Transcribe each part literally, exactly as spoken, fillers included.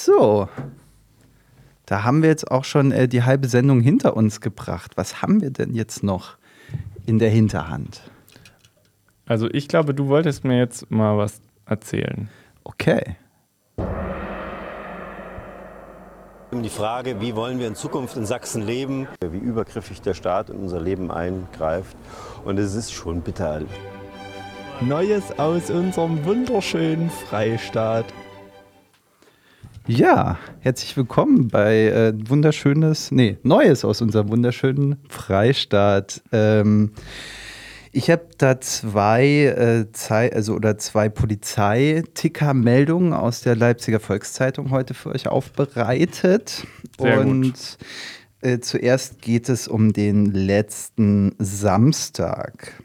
So, da haben wir jetzt auch schon äh, die halbe Sendung hinter uns gebracht. Was haben wir denn jetzt noch in der Hinterhand? Also ich glaube, du wolltest mir jetzt mal was erzählen. Okay. Die Frage, wie wollen wir in Zukunft in Sachsen leben, wie übergriffig der Staat in unser Leben eingreift. Und es ist schon bitter. Neues aus unserem wunderschönen Freistaat. Ja, herzlich willkommen bei äh, wunderschönes, nee, Neues aus unserem wunderschönen Freistaat. Ähm, ich habe da zwei, äh, Zei- also, oder zwei Polizeiticker-Meldungen aus der Leipziger Volkszeitung heute für euch aufbereitet. Sehr Und gut. Äh, zuerst geht es um den letzten Samstag.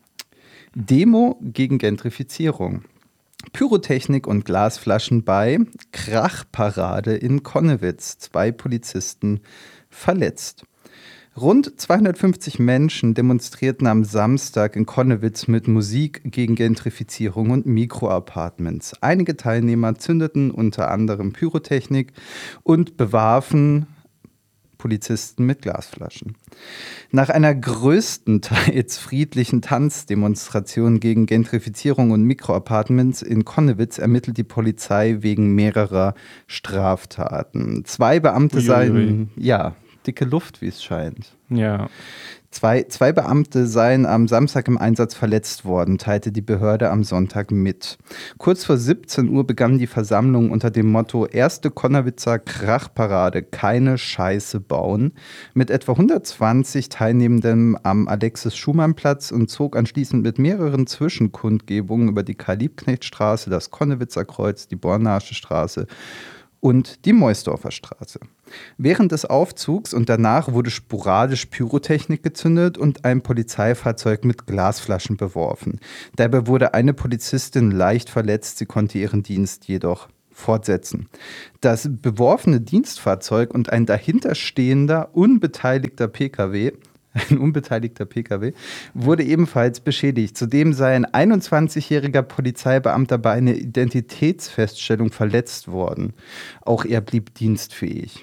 Demo gegen Gentrifizierung. Pyrotechnik und Glasflaschen bei Krachparade in Connewitz. Zwei Polizisten verletzt. Rund zweihundertfünfzig Menschen demonstrierten am Samstag in Connewitz mit Musik gegen Gentrifizierung und Mikroapartments. Einige Teilnehmer zündeten unter anderem Pyrotechnik und bewarfen Polizisten mit Glasflaschen. Nach einer größtenteils friedlichen Tanzdemonstration gegen Gentrifizierung und Mikroapartments in Connewitz ermittelt die Polizei wegen mehrerer Straftaten. Zwei Beamte Uiuiui. seien, ja, dicke Luft, wie es scheint. Ja. Zwei, zwei Beamte seien am Samstag im Einsatz verletzt worden, teilte die Behörde am Sonntag mit. Kurz vor siebzehn Uhr begann die Versammlung unter dem Motto Erste Connewitzer Krachparade, keine Scheiße bauen, mit etwa hundertzwanzig Teilnehmenden am Alexis-Schumann-Platz und zog anschließend mit mehreren Zwischenkundgebungen über die Karl-Liebknecht-Straße, das Connewitzer Kreuz, die Bornasche Straße und die Meusdorfer Straße. Während des Aufzugs und danach wurde sporadisch Pyrotechnik gezündet und ein Polizeifahrzeug mit Glasflaschen beworfen. Dabei wurde eine Polizistin leicht verletzt, sie konnte ihren Dienst jedoch fortsetzen. Das beworfene Dienstfahrzeug und ein dahinterstehender, unbeteiligter P K W Ein unbeteiligter P K W wurde ebenfalls beschädigt. Zudem sei ein einundzwanzigjähriger Polizeibeamter bei einer Identitätsfeststellung verletzt worden. Auch er blieb dienstfähig.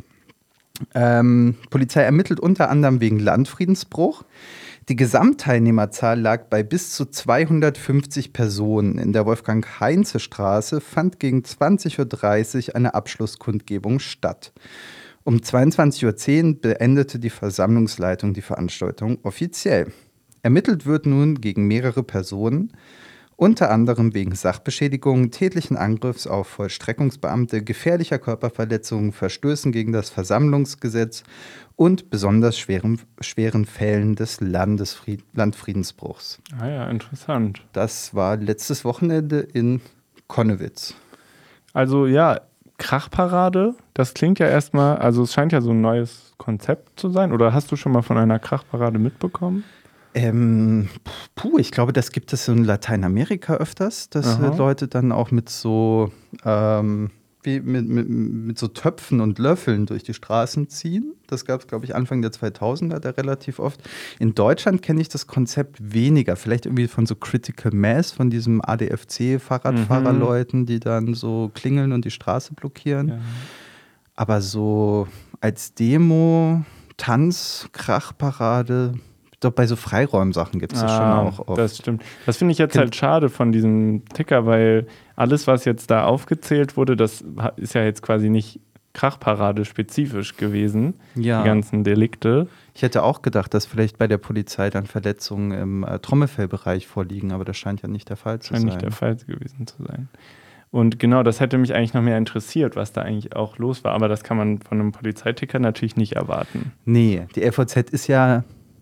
Ähm, Polizei ermittelt unter anderem wegen Landfriedensbruch. Die Gesamtteilnehmerzahl lag bei bis zu zweihundertfünfzig Personen. In der Wolfgang-Heinze-Straße fand gegen zwanzig Uhr dreißig eine Abschlusskundgebung statt. Um zweiundzwanzig Uhr zehn beendete die Versammlungsleitung die Veranstaltung offiziell. Ermittelt wird nun gegen mehrere Personen, unter anderem wegen Sachbeschädigung, tätlichen Angriffs auf Vollstreckungsbeamte, gefährlicher Körperverletzung, Verstößen gegen das Versammlungsgesetz und besonders schweren, schweren Fällen des Landesfried- Landfriedensbruchs. Ah ja, interessant. Das war letztes Wochenende in Connewitz. Also ja, Krachparade, das klingt ja erstmal, also es scheint ja so ein neues Konzept zu sein. Oder hast du schon mal von einer Krachparade mitbekommen? Ähm, puh, ich glaube, das gibt es in Lateinamerika öfters, dass Aha. äh, Leute dann auch mit so, ähm, wie mit, mit, mit so Töpfen und Löffeln durch die Straßen ziehen. Das gab es, glaube ich, Anfang der zweitausender da relativ oft. In Deutschland kenne ich das Konzept weniger. Vielleicht irgendwie von so Critical Mass, von diesem A D F C-Fahrradfahrerleuten, die dann so klingeln und die Straße blockieren. Ja. Aber so als Demo, Tanz, Krachparade, doch bei so Freiräumsachen gibt es das Ah, schon auch oft. Das stimmt. Das finde ich jetzt Ken- halt schade von diesem Ticker, weil alles, was jetzt da aufgezählt wurde, das ha- ist ja jetzt quasi nicht Krachparade spezifisch gewesen, Ja. die ganzen Delikte. Ich hätte auch gedacht, dass vielleicht bei der Polizei dann Verletzungen im äh, Trommelfellbereich vorliegen, aber das scheint ja nicht der Fall zu Scheint sein. nicht der Fall gewesen zu sein. Und genau, das hätte mich eigentlich noch mehr interessiert, was da eigentlich auch los war. Aber das kann man von einem Polizeiticker natürlich nicht erwarten. Nee, die F O Z ist ja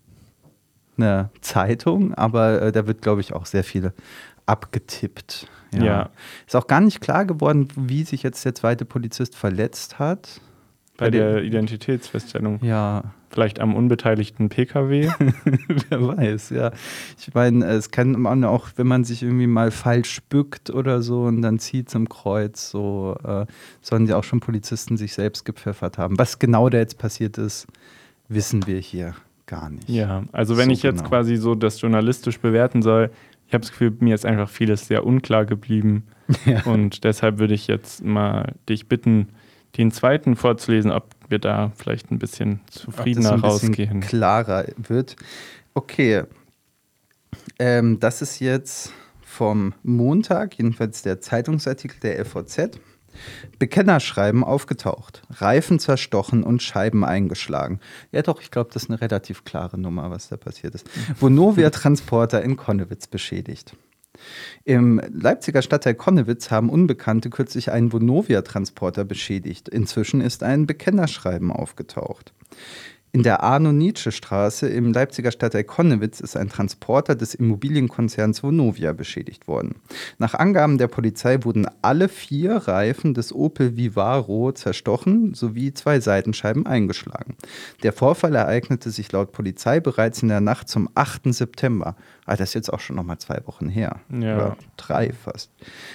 eine Zeitung, aber äh, da wird, glaube ich, auch sehr viel abgetippt. Ja. Ist auch gar nicht klar geworden, wie sich jetzt der zweite Polizist verletzt hat. Bei Bei der dem- Identitätsfeststellung. Ja, Vielleicht am unbeteiligten P K W. wer weiß, ja. Ich meine, es kann man auch, wenn man sich irgendwie mal falsch bückt oder so und dann zieht es im Kreuz, so äh, sollen ja auch schon Polizisten sich selbst gepfeffert haben. Was genau da jetzt passiert ist, wissen wir hier gar nicht. Ja, also wenn So ich jetzt genau. quasi so das journalistisch bewerten soll, ich habe das Gefühl, mir ist einfach vieles sehr unklar geblieben. Ja. Und deshalb würde ich jetzt mal dich bitten, den zweiten vorzulesen, ob wir da vielleicht ein bisschen zufriedener ob das ein rausgehen. bisschen klarer wird. Okay. Ähm, das ist jetzt vom Montag, jedenfalls der Zeitungsartikel der L V Z. Bekennerschreiben aufgetaucht, Reifen zerstochen und Scheiben eingeschlagen. Ja doch, ich glaube, das ist eine relativ klare Nummer, was da passiert ist. Vonovia-Transporter in Connewitz beschädigt. Im Leipziger Stadtteil Connewitz haben Unbekannte kürzlich einen Vonovia-Transporter beschädigt. Inzwischen ist ein Bekennerschreiben aufgetaucht. In der Arno-Nietzsche-Straße im Leipziger Stadtteil Connewitz ist ein Transporter des Immobilienkonzerns Vonovia beschädigt worden. Nach Angaben der Polizei wurden alle vier Reifen des Opel Vivaro zerstochen sowie zwei Seitenscheiben eingeschlagen. Der Vorfall ereignete sich laut Polizei bereits in der Nacht zum achten September. Ah, das ist jetzt auch schon noch mal zwei Wochen her. Ja. Oder drei fast.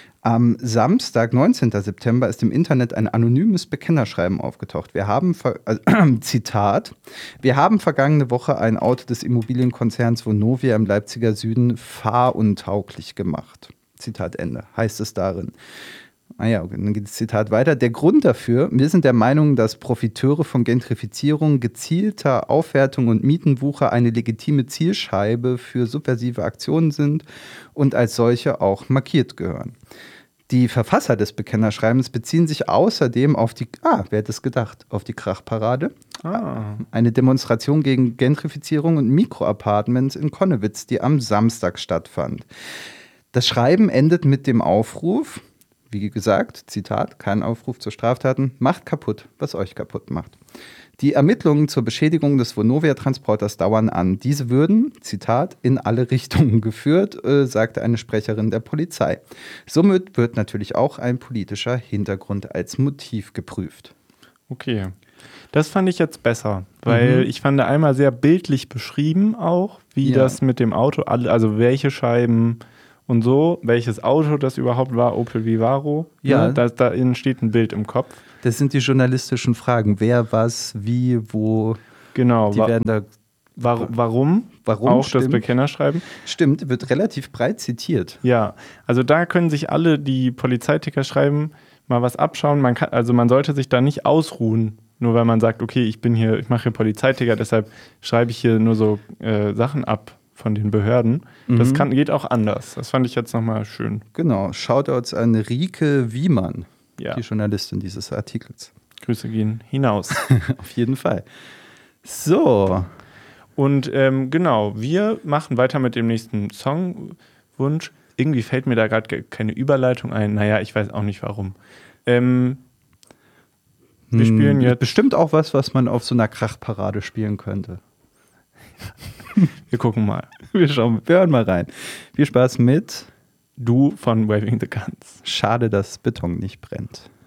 Am Samstag, neunzehnten September, ist im Internet ein anonymes Bekennerschreiben aufgetaucht. Wir haben, ver- äh, Zitat, wir haben vergangene Woche ein Auto des Immobilienkonzerns Vonovia im Leipziger Süden fahruntauglich gemacht. Zitat Ende, heißt es darin. Ah ja, okay, dann geht das Zitat weiter. Der Grund dafür, wir sind der Meinung, dass Profiteure von Gentrifizierung, gezielter Aufwertung und Mietenwucher eine legitime Zielscheibe für subversive Aktionen sind und als solche auch markiert gehören. Die Verfasser des Bekennerschreibens beziehen sich außerdem auf die, ah, wer hätte es gedacht, auf die Krachparade. Ah. Eine Demonstration gegen Gentrifizierung und Mikroapartments in Connewitz, die am Samstag stattfand. Das Schreiben endet mit dem Aufruf, wie gesagt, Zitat, kein Aufruf zu Straftaten, macht kaputt, was euch kaputt macht. Die Ermittlungen zur Beschädigung des Vonovia-Transporters dauern an. Diese würden, Zitat, in alle Richtungen geführt, äh, sagte eine Sprecherin der Polizei. Somit wird natürlich auch ein politischer Hintergrund als Motiv geprüft. Okay. Das fand ich jetzt besser, weil Mhm. ich fand einmal sehr bildlich beschrieben auch, wie Ja. das mit dem Auto, alle- also welche Scheiben und so, welches Auto das überhaupt war, Opel Vivaro. Ja. Ne? Da, da entsteht ein Bild im Kopf. Das sind die journalistischen Fragen. Wer, was, wie, wo. Genau. Die wa- werden da. wa- warum? Warum? Auch das Stimmt. Bekennerschreiben. Stimmt, wird relativ breit zitiert. Ja, also da können sich alle, die Polizeiticker schreiben, mal was abschauen. Man kann, also man sollte sich da nicht ausruhen, nur weil man sagt, okay, ich bin hier, ich mache hier Polizeiticker, deshalb schreibe ich hier nur so äh, Sachen ab von den Behörden. Das Mhm. kann, geht auch anders. Das fand ich jetzt nochmal schön. Genau. Shoutouts an Rike Wiemann, Ja, die Journalistin dieses Artikels. Grüße gehen hinaus. Auf jeden Fall. So. Und ähm, genau, wir machen weiter mit dem nächsten Songwunsch. Irgendwie fällt mir da gerade keine Überleitung ein. Naja, ich weiß auch nicht warum. Ähm, wir spielen Hm, jetzt, Bestimmt auch was, was man auf so einer Krachparade spielen könnte. wir gucken mal. Wir schauen, wir hören mal rein. Viel Spaß mit Du von Waving the Guns. Schade, dass Beton nicht brennt.